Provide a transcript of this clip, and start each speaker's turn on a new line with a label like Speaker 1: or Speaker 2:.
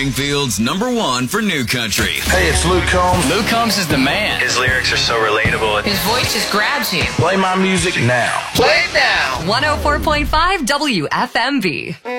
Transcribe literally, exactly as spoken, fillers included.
Speaker 1: Springfield's number one for new country.
Speaker 2: Hey, it's Luke Combs.
Speaker 3: Luke Combs is the man.
Speaker 4: His lyrics are so relatable.
Speaker 5: His voice just grabs you.
Speaker 2: Play my music now.
Speaker 5: Play it now.
Speaker 6: one oh four point five W F M B.